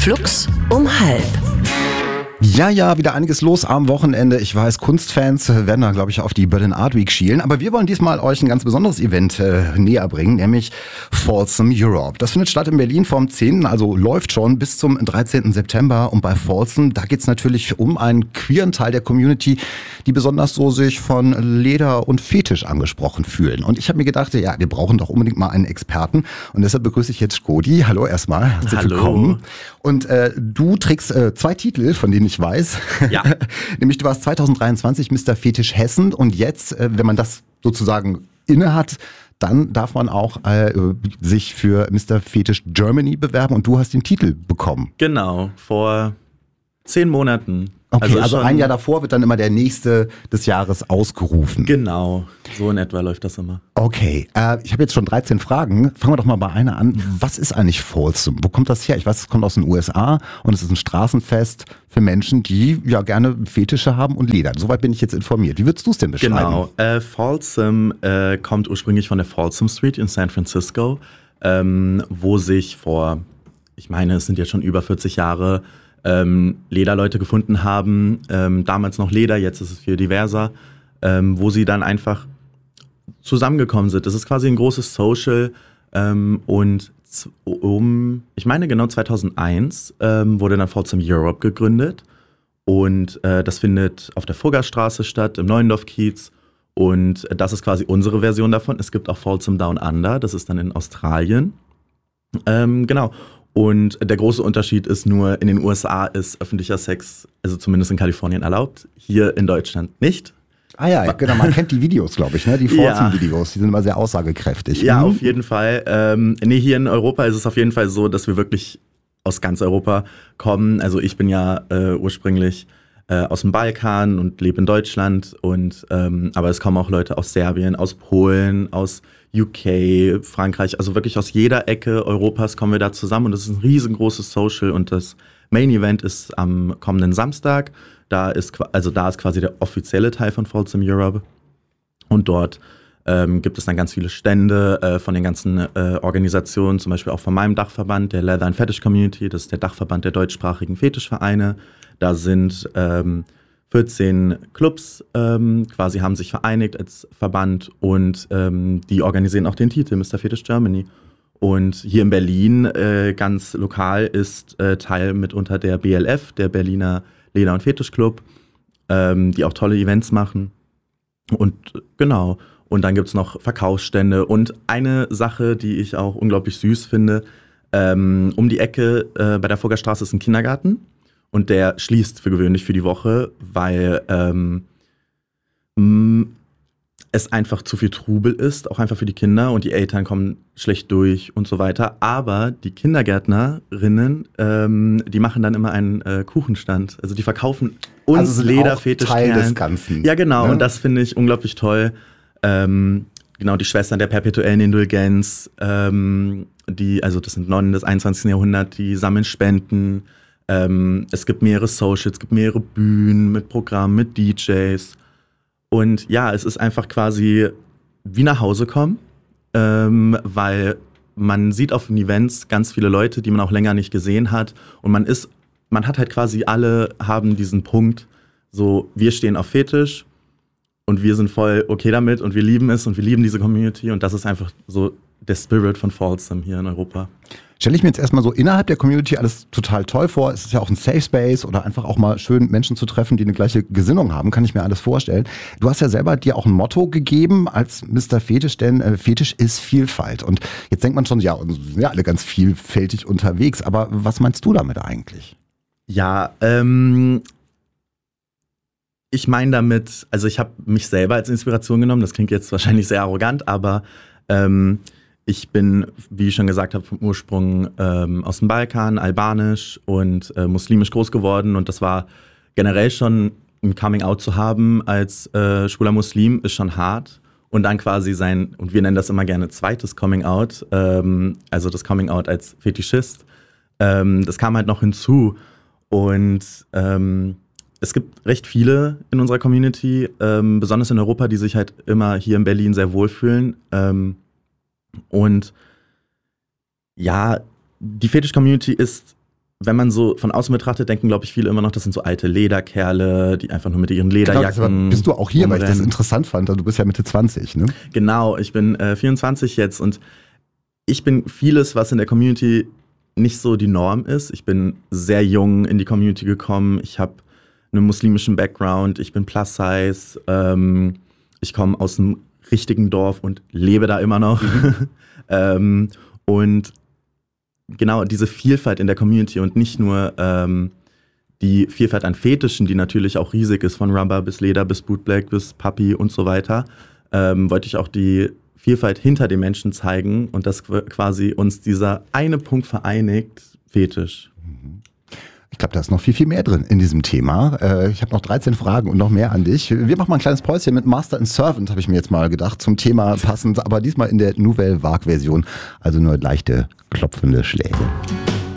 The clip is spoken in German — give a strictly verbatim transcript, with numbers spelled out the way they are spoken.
Flux um halb. Ja, ja, wieder einiges los am Wochenende. Ich weiß, Kunstfans werden da, glaube ich, auf die Berlin Art Week schielen. Aber wir wollen diesmal euch ein ganz besonderes Event äh, näher bringen, nämlich Folsom Europe. Das findet statt in Berlin vom zehnten, also läuft schon, bis zum dreizehnten September. Und bei Folsom, da geht's natürlich um einen queeren Teil der Community, die besonders so sich von Leder und Fetisch angesprochen fühlen. Und ich habe mir gedacht, ja, wir brauchen doch unbedingt mal einen Experten. Und deshalb begrüße ich jetzt Skodi. Hallo erstmal, herzlich Hallo. willkommen. Und äh, du trägst äh, zwei Titel, von denen ich weiß. Ja. Nämlich du warst zwanzig dreiundzwanzig Mister Fetisch Hessen und jetzt, äh, wenn man das sozusagen inne hat, dann darf man auch äh, sich für Mister Fetisch Germany bewerben und du hast den Titel bekommen. Genau, vor zehn Monaten. Okay, also, also schon, ein Jahr davor wird dann immer der nächste des Jahres ausgerufen. Genau, so in etwa läuft das immer. Okay, äh, ich habe jetzt schon dreizehn Fragen. Fangen wir doch mal bei einer an. Was ist eigentlich Folsom? Wo kommt das her? Ich weiß, es kommt aus den U S A und es ist ein Straßenfest für Menschen, die ja gerne Fetische haben und Leder. Soweit bin ich jetzt informiert. Wie würdest du es denn beschreiben? Genau, äh, Folsom äh, kommt ursprünglich von der Folsom Street in San Francisco, ähm, wo sich vor, ich meine, es sind jetzt schon über vierzig Jahre, ähm, Lederleute gefunden haben. Ähm, damals noch Leder, jetzt ist es viel diverser, ähm, wo sie dann einfach zusammengekommen sind. Das ist quasi ein großes Social ähm, und z- um, ich meine genau zweitausendeins ähm, wurde dann Folsom Europe gegründet und äh, das findet auf der Fuggerstraße statt, im Neuendorf-Kiez und das ist quasi unsere Version davon. Es gibt auch Folsom Down Under, das ist dann in Australien. Ähm, genau. Und der große Unterschied ist nur, in den U S A ist öffentlicher Sex, also zumindest in Kalifornien, erlaubt, hier in Deutschland nicht. Ah ja, genau, man kennt die Videos, glaube ich, ne? Die Folsom-Videos, die sind immer sehr aussagekräftig. Ja, mhm. auf jeden Fall. Ähm, nee, hier in Europa ist es auf jeden Fall so, dass wir wirklich aus ganz Europa kommen. Also ich bin ja äh, ursprünglich äh, aus dem Balkan und lebe in Deutschland. Und ähm, aber es kommen auch Leute aus Serbien, aus Polen, aus U K, Frankreich. Also wirklich aus jeder Ecke Europas kommen wir da zusammen. Und das ist ein riesengroßes Social. Und das Main Event ist am kommenden Samstag. Da ist, also da ist quasi der offizielle Teil von Folsom Europe. Und dort ähm, gibt es dann ganz viele Stände äh, von den ganzen äh, Organisationen, zum Beispiel auch von meinem Dachverband, der Leather and Fetish Community. Das ist der Dachverband der deutschsprachigen Fetischvereine. Da sind ähm, vierzehn Clubs ähm, quasi haben sich vereinigt als Verband und ähm, die organisieren auch den Titel Mister Fetisch Germany. Und hier in Berlin äh, ganz lokal ist äh, Teil mitunter der B L F, der Berliner Leder- und Fetischclub, ähm, die auch tolle Events machen. Und genau, und dann gibt es noch Verkaufsstände. Und eine Sache, die ich auch unglaublich süß finde, ähm, um die Ecke äh, bei der Fuggerstraße ist ein Kindergarten. Und der schließt für gewöhnlich für die Woche, weil ähm, mh, es einfach zu viel Trubel ist, auch einfach für die Kinder und die Eltern kommen schlecht durch und so weiter. Aber die Kindergärtnerinnen, ähm, die machen dann immer einen äh, Kuchenstand. Also die verkaufen uns also sind Lederfetischperlen. Teil des Ganzen. Ja, genau. Ne? Und das finde ich unglaublich toll. Ähm, genau, die Schwestern der perpetuellen Indulgenz, ähm, die, also das sind Nonnen des einundzwanzigsten Jahrhunderts, die sammeln Spenden. Ähm, es gibt mehrere Socials, es gibt mehrere Bühnen mit Programmen, mit D Js. Und ja, es ist einfach quasi wie nach Hause kommen, ähm, weil man sieht auf den Events ganz viele Leute, die man auch länger nicht gesehen hat. Und man ist, man hat halt quasi alle haben diesen Punkt, so wir stehen auf Fetisch und wir sind voll okay damit und wir lieben es und wir lieben diese Community. Und das ist einfach so der Spirit von Folsom hier in Europa. Stelle ich mir jetzt erstmal so innerhalb der Community alles total toll vor. Es ist ja auch ein Safe Space oder einfach auch mal schön Menschen zu treffen, die eine gleiche Gesinnung haben, kann ich mir alles vorstellen. Du hast ja selber dir auch ein Motto gegeben als Mister Fetisch, denn äh, Fetisch ist Vielfalt. Und jetzt denkt man schon, ja, wir sind ja alle ganz vielfältig unterwegs. Aber was meinst du damit eigentlich? Ja, ähm, ich meine damit, also ich habe mich selber als Inspiration genommen. Das klingt jetzt wahrscheinlich sehr arrogant, aber ähm, ich bin, wie ich schon gesagt habe, vom Ursprung ähm, aus dem Balkan, albanisch und äh, muslimisch groß geworden. Und das war generell schon ein Coming-out zu haben als äh, schwuler Muslim, ist schon hart. Und dann quasi sein, und wir nennen das immer gerne zweites Coming-out, ähm, also das Coming-out als Fetischist. Ähm, das kam halt noch hinzu. Und ähm, es gibt recht viele in unserer Community, ähm, besonders in Europa, die sich halt immer hier in Berlin sehr wohlfühlen. Ähm, Und ja, die Fetisch-Community ist wenn man so von außen betrachtet, denken, glaube ich, viele immer noch, das sind so alte Lederkerle, die einfach nur mit ihren Lederjacken. Genau, bist du auch hier, umrennen. weil ich das interessant fand. Du bist ja Mitte zwanzig, ne? Genau, ich bin äh, vierundzwanzig jetzt und ich bin vieles, was in der Community nicht so die Norm ist. Ich bin sehr jung in die Community gekommen. Ich habe einen muslimischen Background. Ich bin plus size. Ähm, ich komme aus einem richtigen Dorf und lebe da immer noch. Mhm. ähm, und genau diese Vielfalt in der Community und nicht nur ähm, die Vielfalt an Fetischen, die natürlich auch riesig ist, von Rubber bis Leder bis Bootblack bis Puppy und so weiter, ähm, wollte ich auch die Vielfalt hinter den Menschen zeigen und dass quasi uns dieser eine Punkt vereinigt, Fetisch. Ich glaube, da ist noch viel, viel mehr drin in diesem Thema. Äh, ich habe noch dreizehn Fragen und noch mehr an dich. Wir machen mal ein kleines Päuschen mit Master and Servant, habe ich mir jetzt mal gedacht, zum Thema passend, aber diesmal in der Nouvelle Vague Version, also nur leichte klopfende Schläge.